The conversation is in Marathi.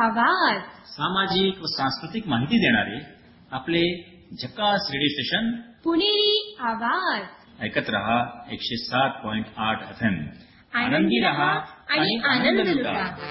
आवाज. सामाजिक व सांस्कृतिक माहिती देणारे आपले झकास रेडिओ स्टेशन पुणेरी आवाज. ऐकत रहा 107.8 FM. आनंदी रहा आणि आनंद लुटा.